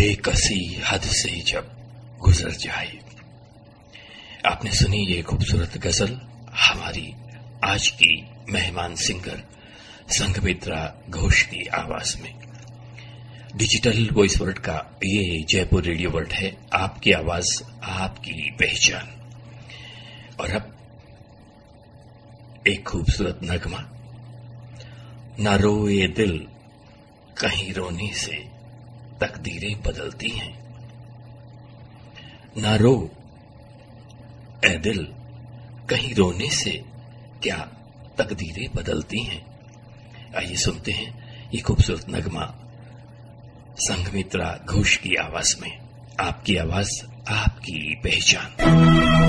बेकसी हद से जब गुजर जाए। आपने सुनी ये खूबसूरत गजल हमारी आज की मेहमान सिंगर संघमित्रा घोष की आवाज में। डिजिटल वॉइस वर्ल्ड का ये जयपुर रेडियो वर्ल्ड है, आपकी आवाज आपकी पहचान। और अब एक खूबसूरत नगमा, ना रोए दिल कहीं रोने से तकदीरें बदलती हैं। ना रो ए दिल कहीं रोने से क्या तकदीरें बदलती हैं। आइए सुनते हैं ये खूबसूरत नगमा संघमित्रा घोष की आवाज में। आपकी आवाज आपकी पहचान।